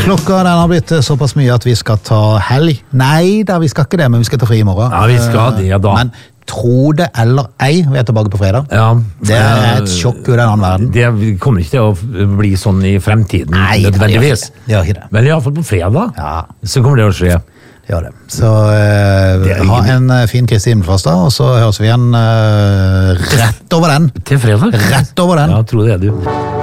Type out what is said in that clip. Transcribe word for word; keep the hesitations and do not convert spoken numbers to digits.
Klokka den har blitt såpass mye at vi skal ta helg. Nei da, vi skal ikke det, men vi skal ta fri i morgen. Ja, vi skal det da. Men tro det eller ei, vi er tilbake på fredag. Ja, det er et sjokk ut av en annen verden. Det kommer ikke til å bli sånn i fremtiden, Nei, nødvendigvis. Det gjør ikke det. Men i hvert fall på fredag, ja. Så kommer det å skje. Det gjør det. Så uh, ha en uh, fin Kristi himmelfartsdag, og så høres vi igjen uh, rett over den. Til fredag? Rett over den. Ja, tror det er du.